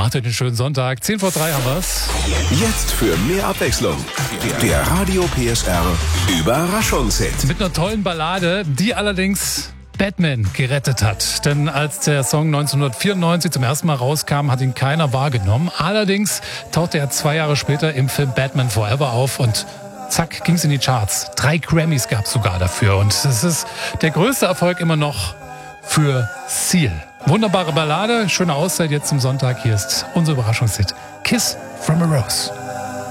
Macht euch einen schönen Sonntag. 10 vor 3 haben wir's. Jetzt für mehr Abwechslung. Der Radio PSR Überraschungshit. Mit einer tollen Ballade, die allerdings Batman gerettet hat. Denn als der Song 1994 zum ersten Mal rauskam, hat ihn keiner wahrgenommen. Allerdings tauchte er 2 Jahre später im Film Batman Forever auf und zack, ging's in die Charts. 3 Grammys gab's sogar dafür. Und es ist der größte Erfolg immer noch für Seal. Wunderbare Ballade, schöne Auszeit jetzt zum Sonntag. Hier ist unser Überraschungshit Kiss from a Rose.